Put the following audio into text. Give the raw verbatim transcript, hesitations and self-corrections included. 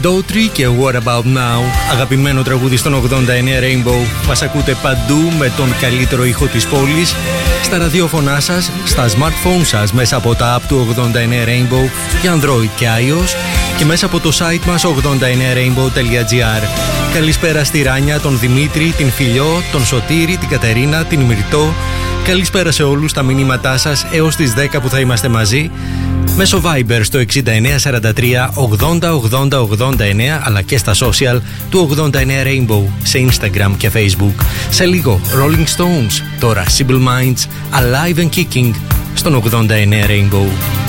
Daughtry και What About Now, αγαπημένο τραγούδι στον ογδόντα εννέα Rainbow. Μας ακούτε παντού με τον καλύτερο ήχο της πόλης, στα ραδιόφωνά σας, στα smartphone σας, μέσα από τα app του ογδόντα εννέα Rainbow για Android και iOS και μέσα από το site μας ογδόντα εννέα rainbow τελεία gr. Καλησπέρα στη Ράνια, τον Δημήτρη, την Φιλιό, τον Σωτήρη, την Κατερίνα, την Μυρτώ. Καλησπέρα σε όλους, τα μηνύματά σας έως τις δέκα που θα είμαστε μαζί μέσω Viber στο εξήντα εννέα σαράντα τρία ογδόντα ογδόντα ογδόντα εννέα, αλλά και στα social του ογδόντα εννέα Rainbow σε Instagram και Facebook. Σε λίγο Rolling Stones, τώρα Simple Minds, Alive and Kicking στον ογδόντα εννέα Rainbow.